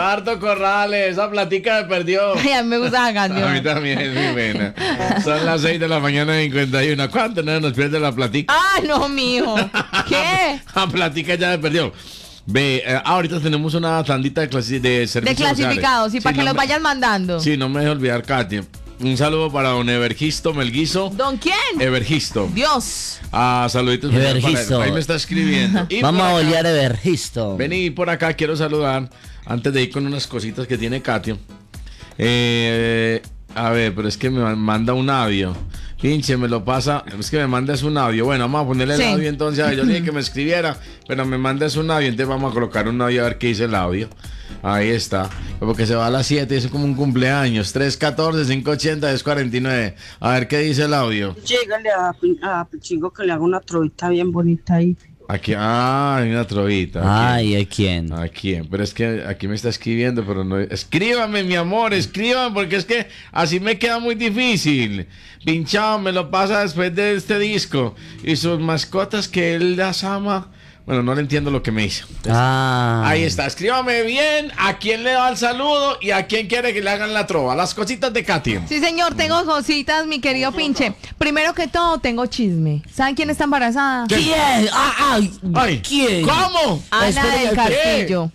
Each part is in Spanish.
Eduardo Corrales, esa platica me perdió. Ay, a mí me gusta la canción. A mí también es muy buena. Son las 6 de la mañana 51. ¿Cuánto no nos pierde la platica? Ah, no, mijo. ¿Qué? La platica ya me perdió. Ve, ahorita tenemos una tandita de servicios De clasificados, sociales. y para que los vayan mandando. Sí, no me deje olvidar, Katia. Un saludo para don Evergisto Melguizo. ¿Don quién? Evergisto. Dios. Saluditos para Evergisto. él. Ahí me está escribiendo. Y Vamos por a acá, bolear Evergisto. vení por acá, quiero saludar antes de ir con unas cositas que tiene Katia. A ver, pero es que me manda un audio. Pinche, me lo pasa. Es que me mandas un audio. Bueno, vamos a ponerle el Sí. audio entonces. Yo le dije que me escribiera, pero me mandas un audio. Entonces vamos a colocar un audio a ver qué dice el audio. Ahí está. Porque se va a las 7, es como un cumpleaños. 314-580-1049. A ver qué dice el audio. Llégale a Pichingo que le haga una trovita bien bonita ahí. Aquí, hay una trovita. Aquí. Ay, ¿a quién? ¿A quién? Pero es que aquí me está escribiendo, pero no. Escríbame, mi amor, escríbame, porque es que así me queda muy difícil. Pinchado, me lo pasa después de este disco. Y sus mascotas que él las ama. Bueno, no le entiendo lo que me hizo. Ahí está, escríbame bien a quién le da el saludo y a quién quiere que le hagan la trova. Las cositas de Katy. Sí, señor, tengo cositas, mi querido Pinche. Primero que todo, tengo chisme. ¿Saben quién está embarazada? ¿Quién? Ay, ¿Quién? ¿cómo? Ana Espere, del Castillo.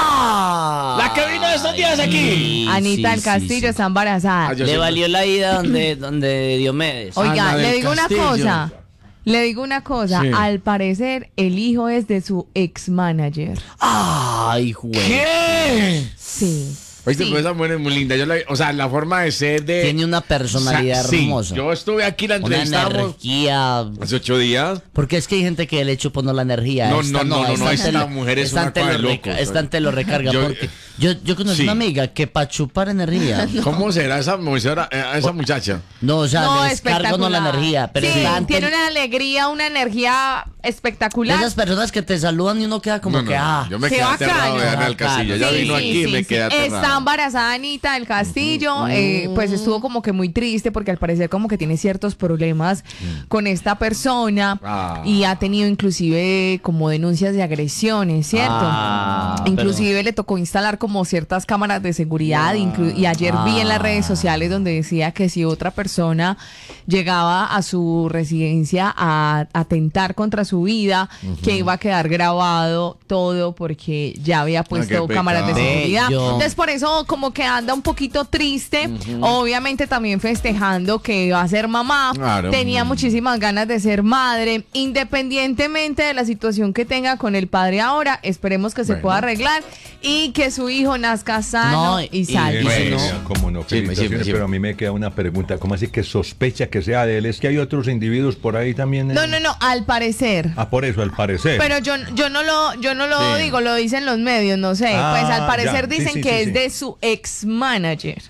La que vino estos días aquí. Anita del Castillo está embarazada. Ay, yo Le sé- valió la ida donde Diomedes. Oiga, Ana le del digo una Castillo. cosa. Le digo una cosa. Sí. Al parecer, el hijo es de su ex manager. Ay, güey. ¿Qué? Sí. Oíste, Sí. pues esa mujer es muy linda. O sea, la forma de ser de... Tiene una personalidad Sí, hermosa. yo estuve aquí, la Una entrevistamos energía. hace 8 días. Porque es que hay gente que le chupa no la energía. No, Esta no, esta esta te lo- mujer es esta una te cosa lo de locos, esta te lo recarga. Yo- Porque yo conocí sí. una amiga que para chupar energía. ¿Cómo será esa muchacha? No, o sea, No, le descarga no la espectacular. energía. Pero sí, está ante- tiene una alegría, una energía espectacular. esas personas que te saludan y uno queda como que, yo me qué quedé bacano. aterrado de Ana del Castillo. Ella Sí, vino sí, aquí y sí, me sí. quedé aterrado. Está embarazada Anita del Castillo, pues estuvo como que muy triste porque al parecer como que tiene ciertos problemas con esta persona y ha tenido inclusive como denuncias de agresiones, ¿cierto? Inclusive le tocó instalar como ciertas cámaras de seguridad y ayer vi en las redes sociales donde decía que si otra persona llegaba a su residencia a atentar contra su vida, que iba a quedar grabado todo porque ya había puesto qué cámaras de pecado. seguridad. Bello. Entonces por eso como que anda un poquito triste, obviamente también festejando que va a ser mamá, Claro. tenía muchísimas ganas de ser madre, independientemente de la situación que tenga con el padre ahora, esperemos que se Bueno. pueda arreglar y que su hijo nazca sano No, y salvo. Bueno. Como no, Chisme, felicitaciones, chisme. pero a mí me queda una pregunta. ¿Cómo así que sospecha que sea de él? Es que hay otros individuos por ahí también. No, al parecer. Por eso, al parecer. Pero yo no lo Sí. digo, lo dicen los medios, no sé. Ah, Pues al parecer ya. Sí, dicen sí, que sí, es sí. de su ex manager.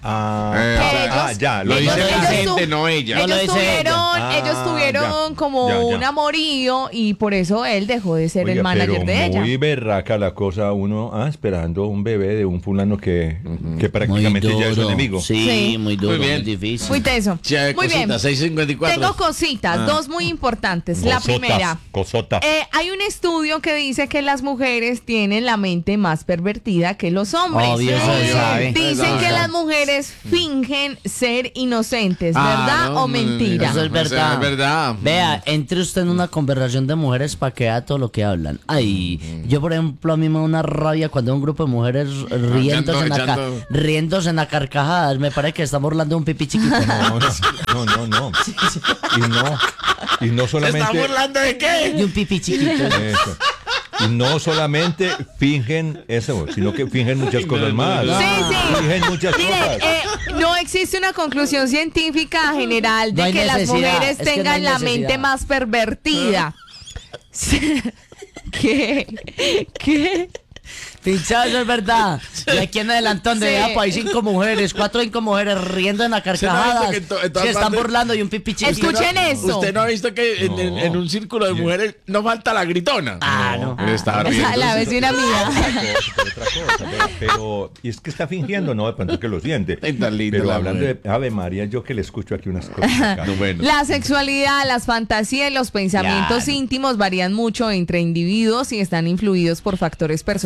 Ya, Lo ellos- dice la ellos gente, no ella. No lo Ellos dice ella. tuvieron, ellos tuvieron como ya. un amorío y por eso él dejó de ser el Oiga, manager pero de ella. muy berraca la cosa, uno esperando un bebé de un fulano que prácticamente ya es su enemigo. Sí, Sí. muy duro, Muy muy, bien. difícil. Muy teso. Sí, hay Muy bien. cositas, 6:54. Tengo cositas, dos muy importantes. La Cosotas, primera. cosotas. Hay un estudio que dice que las mujeres tienen la mente más pervertida que los hombres. Obvio, eso se sabe. Dicen que las mujeres fingen ser inocentes, ¿verdad o mentira? Eso es verdad. Es verdad. Vea, entre usted en una conversación de mujeres para que vea todo lo que hablan. Ay, yo por ejemplo a mí me da una rabia cuando hay un grupo de mujeres Echando- riéndose en a carcajadas. Me parece que estamos hablando de un pipí chiquito. ¿no? Y no ¿Se está solamente burlando de qué? De un pipí chiquito. eso. Y no solamente fingen eso, sino que fingen muchas cosas más. Sí, sí. Fingen muchas Mire, cosas. no existe una conclusión científica general de No hay que las necesidad, mujeres es que no tengan hay la necesidad. mente más pervertida. ¿Qué? Pinchado, eso es verdad. Y aquí en adelante donde Sí. vea pues hay 5 mujeres, 4 o 5 mujeres riendo en a carcajadas. que en todas Se están partes- burlando de un pipí chiquito. Escuchen eso. ¿Usted no ha visto que en un círculo de mujeres no falta la gritona? No. Está Esa, riendo. la vecina mía. Otra cosa, pero y es que está fingiendo, no, de pronto que lo siente. Ay, tan linda Pero la hablando mujer. de Ave María, yo que le escucho aquí unas cosas. acá. No, bueno. La sexualidad, las fantasías y los pensamientos Claro. íntimos varían mucho entre individuos y están influidos por factores personales,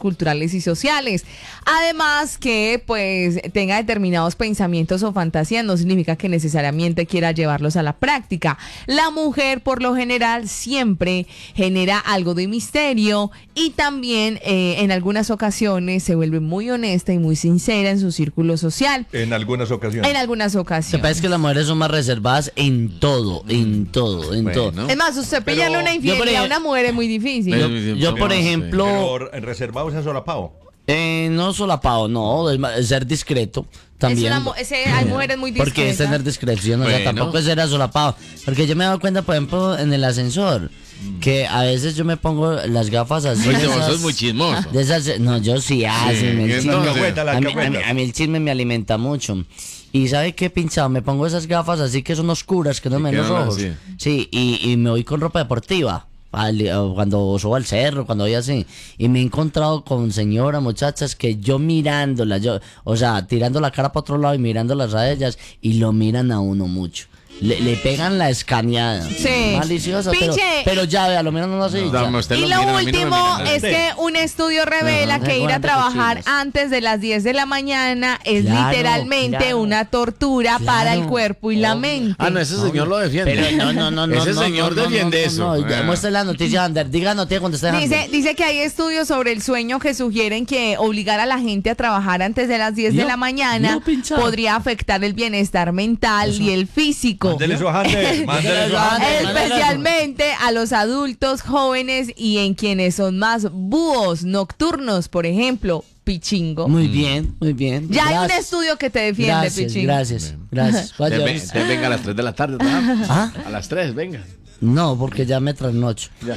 culturales y sociales. Además que pues tenga determinados pensamientos o fantasías no significa que necesariamente quiera llevarlos a la práctica. La mujer por lo general siempre genera algo de misterio y también en algunas ocasiones se vuelve muy honesta y muy sincera en su círculo social. En algunas ocasiones. En algunas Lo ocasiones. que pasa es que las mujeres son más reservadas en todo. Bueno. Es más, usted pillarle Pero una infidelidad a una mujer es muy difícil. Yo, por ejemplo, Pero reservados a solapado. no solapado, no, es ser discreto también. Hay mujeres muy discretas. Porque es tener discreción, o sea, Bueno. tampoco es ser solapado. Porque yo me he dado cuenta, por ejemplo, en el ascensor, que a veces yo me pongo las gafas así. Oye, de vos esas- sos muy chismoso. de esas, no, yo sí, y el chisme. entonces, A mí el chisme me alimenta mucho. Y ¿sabe qué, pinchado? Me pongo esas gafas así que son oscuras, que no me ven los quedan ojos. así. Sí, y me voy con ropa deportiva. Cuando subo al cerro, cuando voy así. Y me he encontrado con señoras, muchachas, que yo mirándolas, o sea, tirando la cara para otro lado y mirándolas a ellas, y lo miran a uno mucho. Le pegan la escaneada. Sí. Maliciosa, Pinche. pero ya, vea, lo miran a uno así. ya. Dame, usted Y lo lo mira, a mí no me último mira nada. es que un estudio revela Ajá, que ir a guarda trabajar cochinas. antes de las 10 de la mañana es Claro, literalmente claro. una tortura para el Claro. cuerpo y la mente. Ah, no, ese señor lo defiende. Pero no. Ese señor defiende eso. No, muestre la noticia, Ander. Diga noticia cuando esté Dice que hay estudios sobre el sueño que sugieren que obligar a la gente a trabajar antes de las 10 de Yo- la mañana yo, pinchado. podría afectar el bienestar mental y el físico. Mándele eso a Ander, mándele eso a Ander. Especialmente a los adultos jóvenes y en quienes son más búhos nocturnos, por ejemplo, Pichingo. Muy bien, muy bien. Ya hay un Gracias. estudio que te defiende, Gracias, Pichingo. gracias. Vaya. Venga a las 3 de la tarde, ¿verdad? ¿Ah? A las 3, venga. No, porque ya me trasnocho. Ya.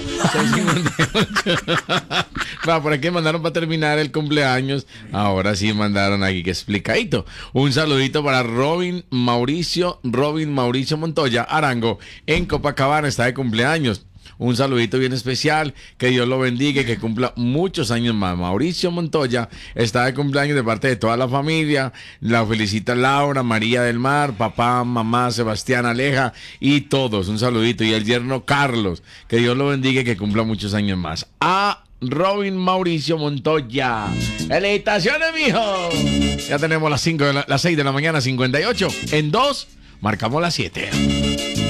6:58. Va, por aquí mandaron para terminar el cumpleaños. Ahora sí mandaron aquí que explicadito. Un saludito para Robin Mauricio Montoya Arango en Copacabana, está de cumpleaños. Un saludito bien especial, que Dios lo bendiga y que cumpla muchos años más. Mauricio Montoya está de cumpleaños de parte de toda la familia. La felicita Laura, María del Mar, papá, mamá, Sebastián, Aleja y todos. Un saludito. Y el yerno Carlos, que Dios lo bendiga y que cumpla muchos años más. A Robin Mauricio Montoya. ¡Felicitaciones, mijo! Ya tenemos las 6 de la mañana, 58. En 2, marcamos las 7.